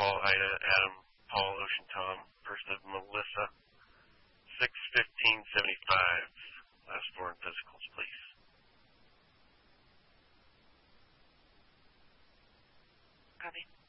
Paul, Ida, Adam, Paul, Ocean, Tom, first of Melissa, 61575. Last four in physicals, please. Copy.